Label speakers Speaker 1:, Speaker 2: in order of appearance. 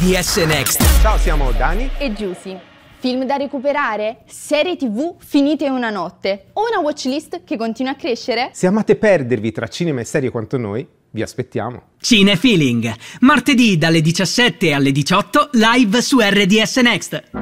Speaker 1: DS Next.
Speaker 2: Ciao, siamo Dani
Speaker 3: e Giusy. Film da recuperare? Serie TV finite in una notte? O una watchlist che continua a crescere?
Speaker 2: Se amate perdervi tra cinema e serie quanto noi, vi aspettiamo.
Speaker 1: Cinefeeling, martedì dalle 17 alle 18 live su RDS Next.